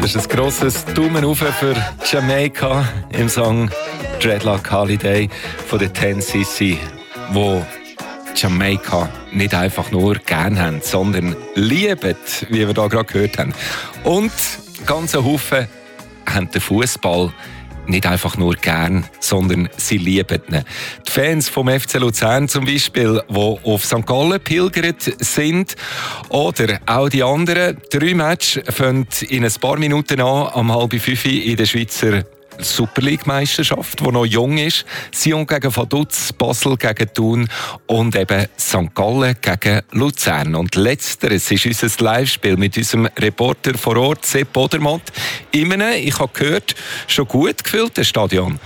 Das ist ein grosses Daumen rauf für Jamaika im Song Dreadlock Holiday von der 10cc, wo Jamaika nicht einfach nur gern haben, sondern lieben, wie wir da gerade gehört haben. Und ganze Haufen haben den Fußball nicht einfach nur gern, sondern sie lieben ihn. Die Fans vom FC Luzern zum Beispiel, die auf St. Gallen pilgert sind, oder auch die anderen 3 Matches fangen in ein paar Minuten an, um 4:30 in der Schweizer Super League-Meisterschaft, die noch jung ist. Sion gegen Vaduz, Basel gegen Thun und eben St. Gallen gegen Luzern. Und letzteres ist unser Live-Spiel mit unserem Reporter vor Ort, Sepp Bodermatt. In einem, ich habe gehört, schon gut gefülltes Stadion.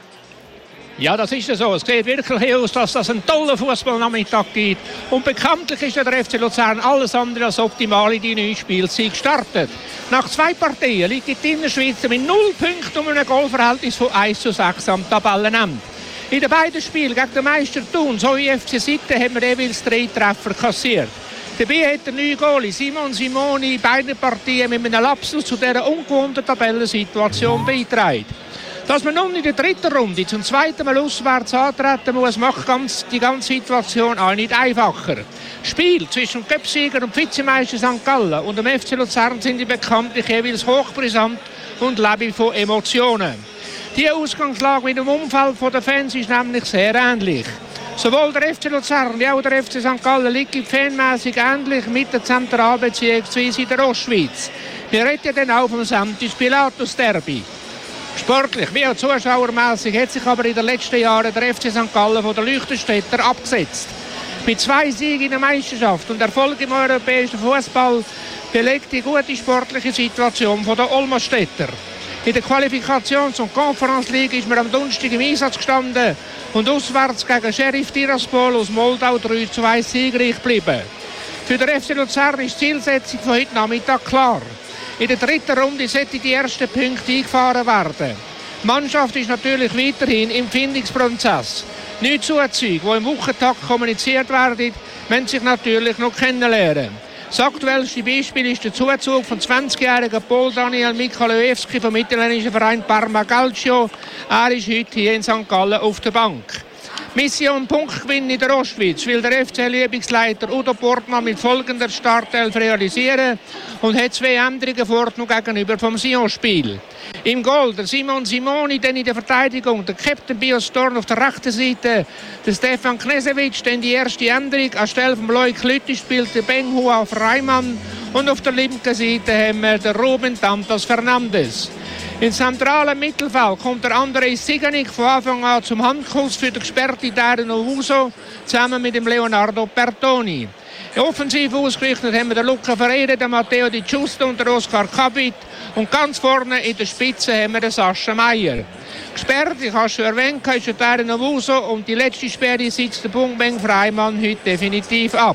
Ja, das ist so. Es sieht wirklich aus, dass das ein toller Fußballnachmittag gibt. Und bekanntlich ist der FC Luzern alles andere als optimal in die neue Spielzeit gestartet. Nach 2 Partien liegt die Innerschweizer mit 0 Punkten und einem Goalverhältnis von 1:6 am Tabellenende. In den beiden Spielen gegen den Meister Thun sowie FC Sitte haben wir jeweils 3 Treffer kassiert. Dabei hat der neue Goalie Simon Simoni in beiden Partien mit einem Lapsus zu dieser ungewohnten Tabellensituation beigetragen. Dass man nun in der 3. Runde zum 2. Mal auswärts antreten muss, macht die ganze Situation auch nicht einfacher. Spiel zwischen dem Cupsieger und Vizemeister St. Gallen und dem FC Luzern sind bekanntlich jeweils hochbrisant und leben von Emotionen. Die Ausgangslage mit dem Umfeld der Fans ist nämlich sehr ähnlich. Sowohl der FC Luzern wie auch der FC St. Gallen liegen fanmässig ähnlich mit der Zentral- bzw. der Ostschweiz. Wir reden ja dann auch vom Pilatus-Derby. Sportlich wie auch zuschauermässig hat sich aber in den letzten Jahren der FC St. Gallen von den Leuchtenstädter abgesetzt. Mit 2 Siegen in der Meisterschaft und Erfolg im europäischen Fußball belegt die gute sportliche Situation der Olmerstädter. In der Qualifikations- und Conference League ist man am Donnerstag im Einsatz gestanden und auswärts gegen Sheriff Tiraspol aus Moldau 3:1 siegreich geblieben. Für den FC Luzern ist die Zielsetzung von heute Nachmittag klar. In der 3. Runde sollten die ersten Punkte eingefahren werden. Die Mannschaft ist natürlich weiterhin im Findungsprozess. Neue Zuzüge, die im Wochentakt kommuniziert werden, müssen sich natürlich noch kennenlernen. Das aktuellste Beispiel ist der Zuzug von 20-jährigen Paul Daniel Mikalojewski vom italienischen Verein Parma Calcio. Er ist heute hier in St. Gallen auf der Bank. Mission Punktgewinn in der Ostschweiz will der FC-Übungsleiter Udo Portmann mit folgender Startelf realisieren und hat 2 Änderungen vorgenommen gegenüber vom Sion-Spiel. Im Goal der Simon Simoni, dann in der Verteidigung der Captain Bios Dorn auf der rechten Seite, der Stefan Knesewitsch, dann die erste Änderung. Anstelle von Loic Lütti spielt der Ben Hua auf Reimann und auf der linken Seite haben wir den Ruben Tantos Fernandes. Im zentralen Mittelfeld kommt der André Siganik von Anfang an zum Handkuss für den gesperrten Darren Owusu zusammen mit dem Leonardo Bertoni. Offensiv ausgerichtet haben wir den Luca Ferreira, den Matteo Di Giusto und den Oscar Kabit. Und ganz vorne in der Spitze haben wir den Sascha Meier. Gesperrt, ich habe es schon erwähnt, ist der Darren Owusu und die letzte Sperre sitzt der Bungbeng Freimann heute definitiv ab.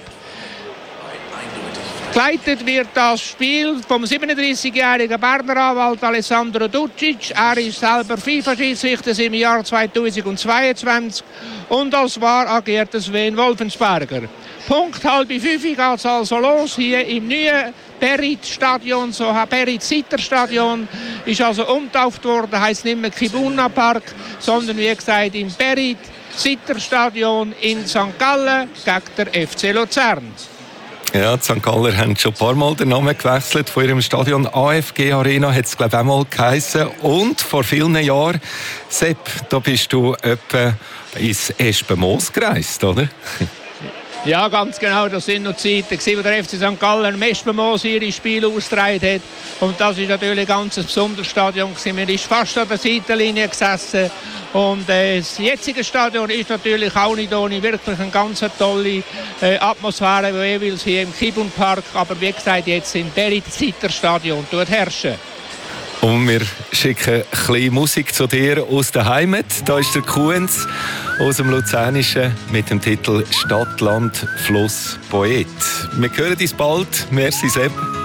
Geleitet wird das Spiel vom 37-jährigen Berner Anwalt Alessandro Ducic. Er ist selber FIFA-Schiedsrichter im Jahr 2022 und als VAR agiert Sven Wolfensberger. Punkt 4:30 geht es also los hier im neuen Perit-Stadion, so Perit-Sitter-Stadion. Ist also umgetauft worden, heisst nicht mehr Kibuna Park, sondern wie gesagt im Perit-Sitter-Stadion in St. Gallen gegen der FC Luzern. Ja, die St. Galler haben schon ein paar Mal den Namen gewechselt. Von ihrem Stadion AFG Arena hat es, glaube ich, auch mal geheissen. Und vor vielen Jahren, Sepp, da bist du etwa ins Espenmoos gereist, oder? Ja, ganz genau. Das sind noch Zeiten, wo der FC St. Gallen im Espenmoos ihre Spiele ausgetragen hat. Und das ist natürlich ein ganz besonderes Stadion. Man ist fast an der Seitenlinie gesessen. Und das jetzige Stadion ist natürlich auch nicht ohne wirklich eine ganz tolle Atmosphäre, die jeweils hier im Kibun Park, aber wie gesagt jetzt im Perit-Sitter-Stadion herrschen. Und wir schicken ein bisschen Musik zu dir aus der Heimat. Da ist der Kuhns aus dem Luzernischen mit dem Titel Stadt, Land, Fluss, Poet. Wir hören uns bald. Merci, Sepp.